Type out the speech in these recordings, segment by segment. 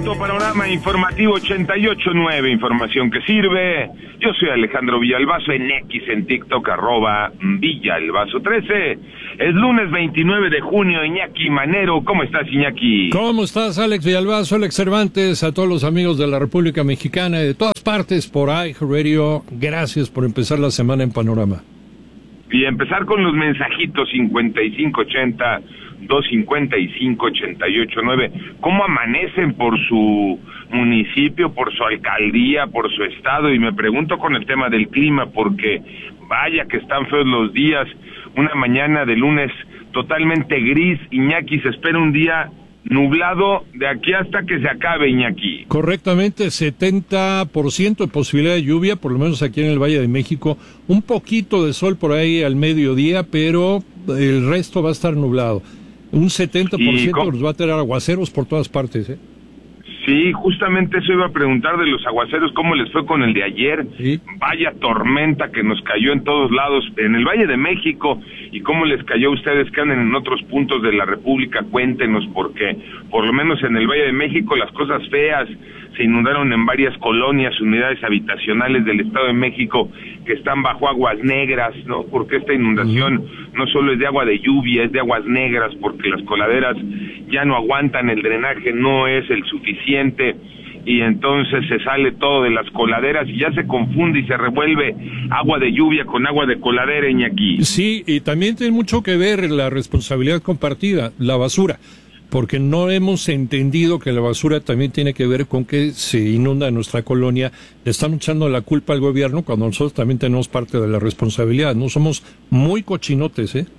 minuto, panorama informativo 88.9, información que sirve. Yo soy Alejandro Villalbazo, en X, en TikTok, @Villalbazo13. Es lunes 29 de junio, Iñaki Manero. ¿Cómo estás, Iñaki? ¿Cómo estás, Alex Villalbazo, Alex Cervantes, a todos los amigos de la República Mexicana y de todas partes por iHeartRadio? Gracias por empezar la semana en Panorama. Y empezar con los mensajitos 5580 255 889. ¿Cómo amanecen por su municipio, por su alcaldía, por su estado? Y me pregunto con el tema del clima, porque vaya que están feos los días. Una mañana de lunes totalmente gris, Iñaki, se espera un día nublado de aquí hasta que se acabe, Iñaki. Correctamente, 70% de posibilidad de lluvia, por lo menos aquí en el Valle de México. Un poquito de sol por ahí al mediodía, pero el resto va a estar nublado. Un 70% nos va a tener aguaceros por todas partes, ¿eh? Sí, justamente eso iba a preguntar de los aguaceros, ¿cómo les fue con el de ayer? ¿Sí? Vaya tormenta que nos cayó en todos lados, en el Valle de México, y cómo les cayó a ustedes que andan en otros puntos de la República. Cuéntenos, porque por lo menos en el Valle de México las cosas feas se inundaron en varias colonias, unidades habitacionales del Estado de México que están bajo aguas negras, ¿no? Porque esta inundación no solo es de agua de lluvia, es de aguas negras, porque las coladeras ya no aguantan, el drenaje no es el suficiente, y entonces se sale todo de las coladeras y ya se confunde y se revuelve agua de lluvia con agua de coladera, Iñaki. Sí, y también tiene mucho que ver la responsabilidad compartida, la basura, porque no hemos entendido que la basura también tiene que ver con que se inunda nuestra colonia. Le están echando la culpa al gobierno cuando nosotros también tenemos parte de la responsabilidad. No somos muy cochinotes, ¿eh?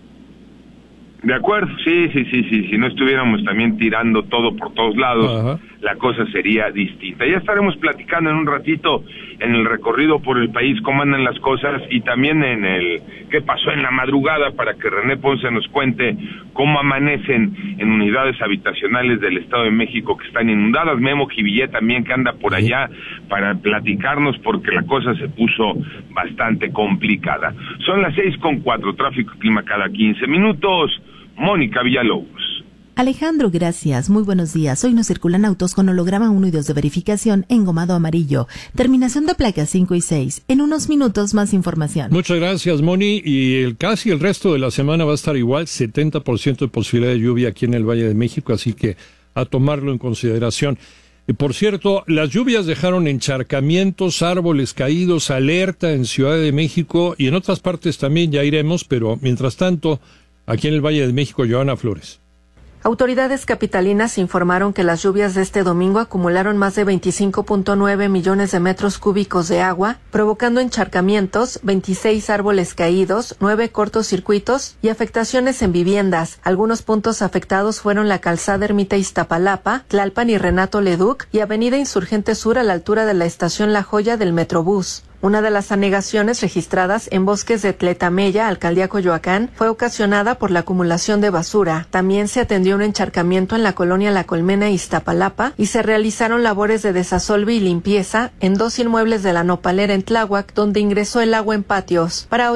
De acuerdo, sí, si no estuviéramos también tirando todo por todos lados, ajá, la cosa sería distinta. Ya estaremos platicando en un ratito en el recorrido por el país cómo andan las cosas, y también en el qué pasó en la madrugada, para que René Ponce nos cuente cómo amanecen en unidades habitacionales del Estado de México que están inundadas. Memo Jivillé también, que anda por allá, para platicarnos, porque la cosa se puso bastante complicada. Son las 6:04, tráfico y clima cada 15 minutos. Mónica Villalobos. Alejandro, gracias. Muy buenos días. Hoy nos circulan autos con holograma 1 y 2 de verificación engomado amarillo. Terminación de placas 5 y 6. En unos minutos más información. Muchas gracias, Moni. Y casi el resto de la semana va a estar igual, 70% de posibilidad de lluvia aquí en el Valle de México, así que a tomarlo en consideración. Y por cierto, las lluvias dejaron encharcamientos, árboles caídos, alerta en Ciudad de México y en otras partes también, ya iremos, pero mientras tanto, aquí en el Valle de México, Joana Flores. Autoridades capitalinas informaron que las lluvias de este domingo acumularon más de 25.9 millones de metros cúbicos de agua, provocando encharcamientos, 26 árboles caídos, 9 cortocircuitos y afectaciones en viviendas. Algunos puntos afectados fueron la calzada Ermita Iztapalapa, Tlalpan y Renato Leduc, y avenida Insurgente Sur a la altura de la estación La Joya del Metrobús. Una de las anegaciones registradas en bosques de Tletamella, alcaldía Coyoacán, fue ocasionada por la acumulación de basura. También se atendió un encharcamiento en la colonia La Colmena Iztapalapa y se realizaron labores de desasolve y limpieza en 2 inmuebles de la Nopalera en Tláhuac, donde ingresó el agua en patios. Para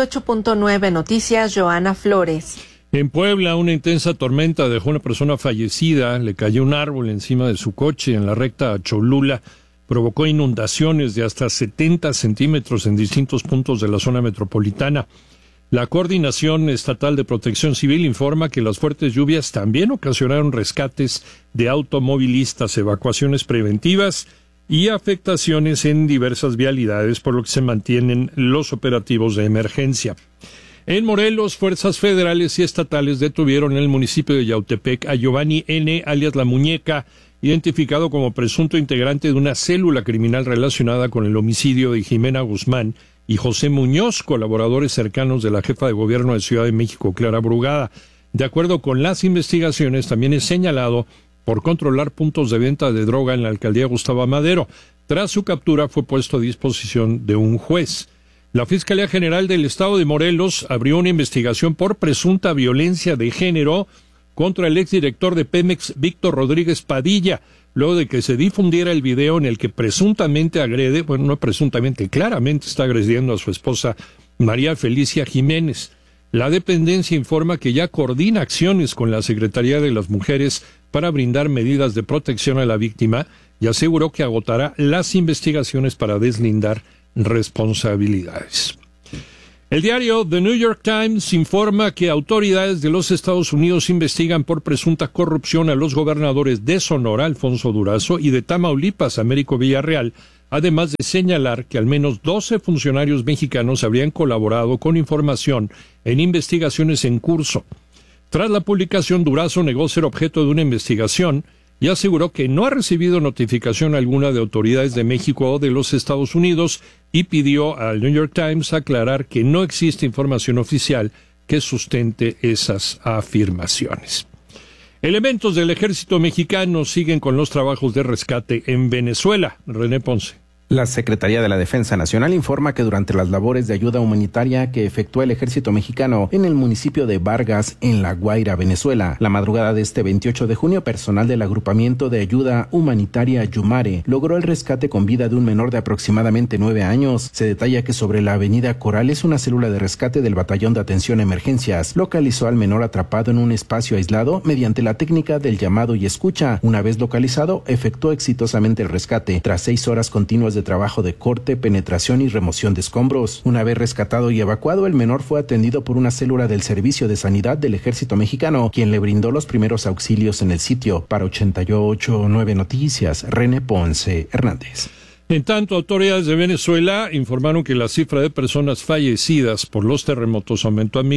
88.9 Noticias, Joana Flores. En Puebla, una intensa tormenta dejó una persona fallecida, le cayó un árbol encima de su coche en la recta a Cholula. Provocó inundaciones de hasta 70 centímetros en distintos puntos de la zona metropolitana. La Coordinación Estatal de Protección Civil informa que las fuertes lluvias también ocasionaron rescates de automovilistas, evacuaciones preventivas y afectaciones en diversas vialidades, por lo que se mantienen los operativos de emergencia. En Morelos, fuerzas federales y estatales detuvieron en el municipio de Yautepec a Giovanni N., alias La Muñeca, identificado como presunto integrante de una célula criminal relacionada con el homicidio de Jimena Guzmán y José Muñoz, colaboradores cercanos de la jefa de gobierno de Ciudad de México, Clara Brugada. De acuerdo con las investigaciones, también es señalado por controlar puntos de venta de droga en la alcaldía Gustavo Amadero. Tras su captura, fue puesto a disposición de un juez. La Fiscalía General del Estado de Morelos abrió una investigación por presunta violencia de género contra el exdirector de Pemex, Víctor Rodríguez Padilla, luego de que se difundiera el video en el que presuntamente agrede, bueno, no presuntamente, claramente está agrediendo a su esposa María Felicia Jiménez. La dependencia informa que ya coordina acciones con la Secretaría de las Mujeres para brindar medidas de protección a la víctima y aseguró que agotará las investigaciones para deslindar responsabilidades. El diario The New York Times informa que autoridades de los Estados Unidos investigan por presunta corrupción a los gobernadores de Sonora, Alfonso Durazo, y de Tamaulipas, Américo Villarreal, además de señalar que al menos 12 funcionarios mexicanos habrían colaborado con información en investigaciones en curso. Tras la publicación, Durazo negó ser objeto de una investigación y aseguró que no ha recibido notificación alguna de autoridades de México o de los Estados Unidos y pidió al New York Times aclarar que no existe información oficial que sustente esas afirmaciones. Elementos del ejército mexicano siguen con los trabajos de rescate en Venezuela. René Ponce. La Secretaría de la Defensa Nacional informa que durante las labores de ayuda humanitaria que efectúa el ejército mexicano en el municipio de Vargas, en La Guaira, Venezuela, la madrugada de este 28 de junio, personal del agrupamiento de ayuda humanitaria Yumare logró el rescate con vida de un menor de aproximadamente 9 años. Se detalla que sobre la avenida Corales, una célula de rescate del Batallón de Atención a Emergencias localizó al menor atrapado en un espacio aislado mediante la técnica del llamado y escucha. Una vez localizado, efectuó exitosamente el rescate, tras 6 horas continuas de trabajo de corte, penetración y remoción de escombros. Una vez rescatado y evacuado, el menor fue atendido por una célula del Servicio de Sanidad del Ejército Mexicano, quien le brindó los primeros auxilios en el sitio. Para 88.9 Noticias, René Ponce Hernández. En tanto, autoridades de Venezuela informaron que la cifra de personas fallecidas por los terremotos aumentó a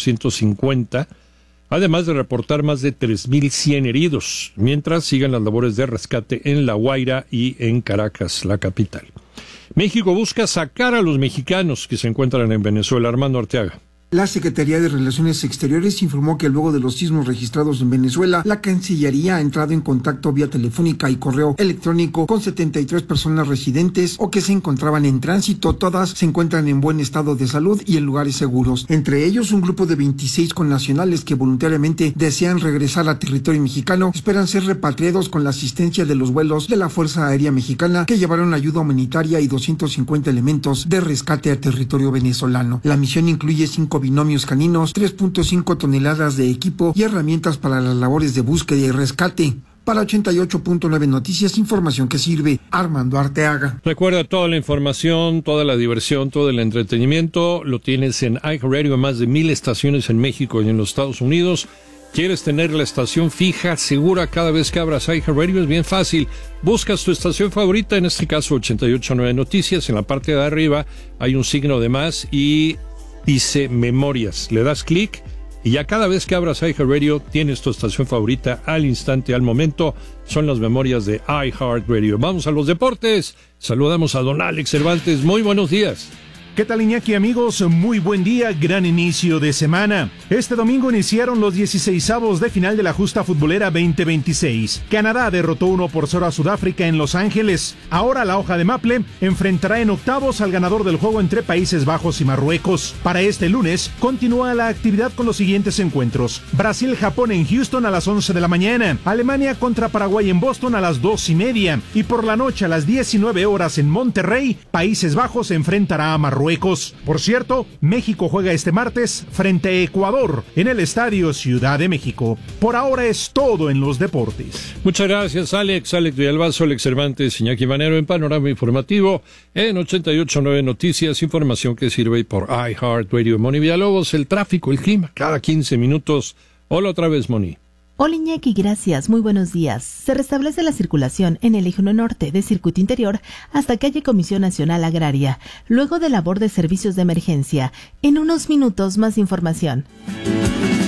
1,450, además de reportar más de 3,100 heridos, mientras siguen las labores de rescate en La Guaira y en Caracas, la capital. México busca sacar a los mexicanos que se encuentran en Venezuela. Armando Arteaga. La Secretaría de Relaciones Exteriores informó que luego de los sismos registrados en Venezuela, la Cancillería ha entrado en contacto vía telefónica y correo electrónico con 73 personas residentes o que se encontraban en tránsito. Todas se encuentran en buen estado de salud y en lugares seguros. Entre ellos, un grupo de 26 connacionales que voluntariamente desean regresar a territorio mexicano esperan ser repatriados con la asistencia de los vuelos de la Fuerza Aérea Mexicana, que llevaron ayuda humanitaria y 250 elementos de rescate a territorio venezolano. La misión incluye 5 binomios caninos, 3.5 toneladas de equipo y herramientas para las labores de búsqueda y rescate. Para 88.9 Noticias, información que sirve. Armando Arteaga. Recuerda, toda la información, toda la diversión, todo el entretenimiento lo tienes en iHeartRadio, más de 1,000 estaciones en México y en los Estados Unidos. ¿Quieres tener la estación fija, segura cada vez que abras iHeartRadio? Es bien fácil. Buscas tu estación favorita, en este caso 88.9 Noticias. En la parte de arriba hay un signo de más y dice Memorias. Le das clic y ya cada vez que abras iHeartRadio tienes tu estación favorita al instante, al momento. Son las memorias de iHeartRadio. Vamos a los deportes. Saludamos a don Alex Cervantes. Muy buenos días. ¿Qué tal, Iñaki, amigos? Muy buen día, gran inicio de semana. Este domingo iniciaron los 16avos de final de la justa futbolera 2026. Canadá derrotó 1-0 a Sudáfrica en Los Ángeles. Ahora la hoja de Maple enfrentará en octavos al ganador del juego entre Países Bajos y Marruecos. Para este lunes, continúa la actividad con los siguientes encuentros: Brasil-Japón en Houston a las 11 de la mañana, Alemania contra Paraguay en Boston a las 2:30, y por la noche a las 19 horas en Monterrey, Países Bajos se enfrentará a Marruecos. Por cierto, México juega este martes frente a Ecuador en el Estadio Ciudad de México. Por ahora es todo en los deportes. Muchas gracias, Alex Villalbazo, Alex Cervantes, Iñaki Manero en Panorama Informativo en 88.9 Noticias, información que sirve por iHeartRadio. Moni Villalobos, el tráfico, el clima, cada 15 minutos. Hola otra vez, Moni. Hola Iñaki, gracias, muy buenos días. Se restablece la circulación en el eje 1 norte de Circuito Interior hasta calle Comisión Nacional Agraria, luego de labor de servicios de emergencia. En unos minutos más información.